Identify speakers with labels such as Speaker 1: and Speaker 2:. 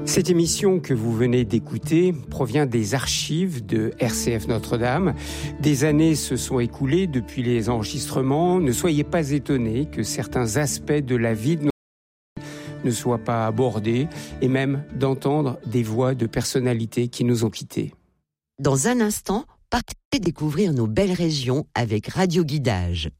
Speaker 1: Cette émission que vous venez d'écouter provient des archives de RCF Notre-Dame. Des années se sont écoulées depuis les enregistrements. Ne soyez pas étonnés que certains aspects de la vie de ne soient pas abordés et même d'entendre des voix de personnalités qui nous ont quittés.
Speaker 2: Dans un instant, partez découvrir nos belles régions avec Radio Guidage.